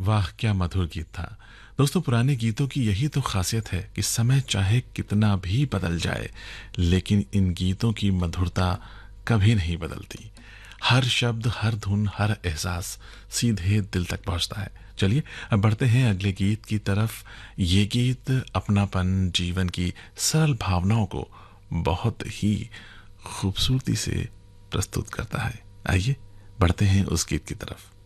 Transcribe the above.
वाह क्या मधुर गीत था। दोस्तों, पुराने गीतों की यही तो खासियत है कि समय चाहे कितना भी बदल जाए, लेकिन इन गीतों की मधुरता कभी नहीं बदलती। हर शब्द, हर धुन, हर एहसास सीधे दिल तक पहुंचता है। चलिए अब बढ़ते हैं अगले गीत की तरफ। ये गीत अपनापन, जीवन की सरल भावनाओं को बहुत ही खूबसूरती से प्रस्तुत करता है। आइए बढ़ते हैं उस गीत की तरफ।